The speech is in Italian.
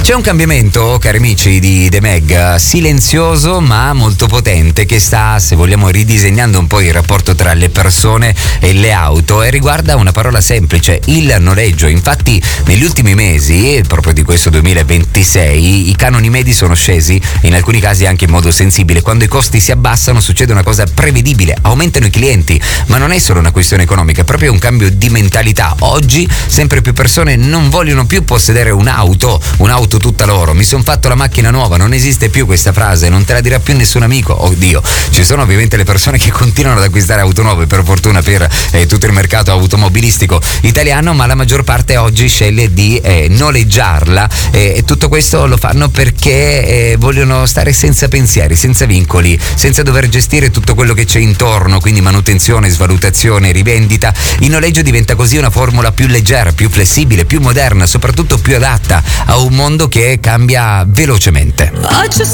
C'è un cambiamento, cari amici di The Meg, silenzioso ma molto potente, che sta, se vogliamo, ridisegnando un po' il rapporto tra le persone e le auto, e riguarda una parola semplice: il noleggio. Infatti negli ultimi mesi, proprio di questo 2026, i canoni medi sono scesi, in alcuni casi anche in modo sensibile. Quando i costi si abbassano succede una cosa prevedibile: aumentano i clienti. Ma non è solo una questione economica, è proprio un cambio di mentalità. Oggi sempre più persone non vogliono più possedere un'auto tutta loro. Mi son fatto la macchina nuova, non esiste più questa frase, non te la dirà più nessun amico. Oddio, ci sono ovviamente le persone che continuano ad acquistare auto nuove, per fortuna, per tutto il mercato automobilistico italiano, ma la maggior parte oggi sceglie di noleggiarla, e tutto questo lo fanno perché vogliono stare senza pensieri, senza vincoli, senza dover gestire tutto quello che c'è intorno, quindi manutenzione, svalutazione, rivendita. Il noleggio diventa così una formula più leggera, più flessibile, più moderna, soprattutto più adatta a un mondo che cambia velocemente. Faccio